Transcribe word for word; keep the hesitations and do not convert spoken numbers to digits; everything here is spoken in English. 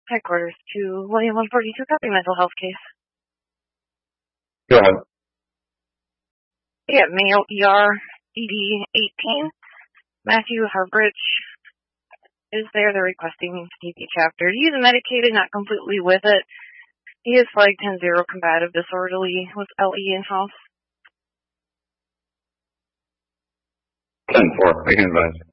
Headquarters to William one forty-two, copy mental health case. Go ahead. Yeah, male E R, E D eighteen. Matthew Harbridge is there. They're requesting T B chapter. He's medicated, not completely with it. He is flag ten zero combative disorderly with L E in-house. ten four, I can advise.